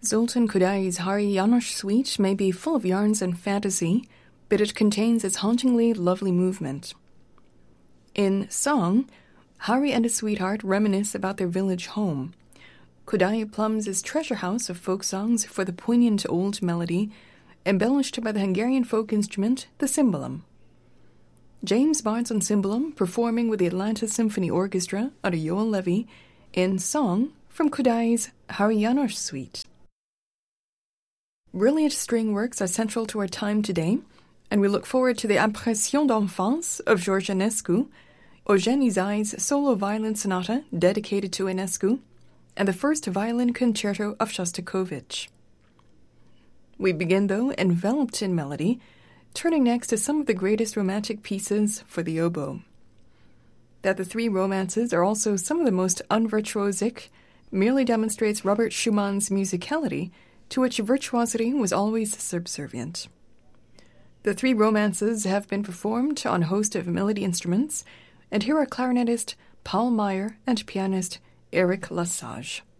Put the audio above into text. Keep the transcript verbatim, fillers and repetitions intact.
Zoltan Kodály's Hari János Suite may be full of yarns and fantasy, but it contains its hauntingly lovely movement. In Song, Hari and his sweetheart reminisce about their village home. Kodály plumbs his treasure house of folk songs for the poignant old melody, embellished by the Hungarian folk instrument, the cymbalum. James Barnes on cymbalum, performing with the Atlanta Symphony Orchestra under Joel Levy, in Song from Kodály's Hari János Suite. Brilliant string works are central to our time today, and we look forward to the Impressions d'Enfance of George Enescu, Eugène Ysaÿe's solo violin sonata dedicated to Enescu, and the first violin concerto of Shostakovich. We begin, though, enveloped in melody, turning next to some of the greatest romantic pieces for the oboe. That the three romances are also some of the most unvirtuosic merely demonstrates Robert Schumann's musicality, to which virtuosity was always subservient. The three romances have been performed on a host of melody instruments, and here are clarinetist Paul Meyer and pianist Eric Lesage.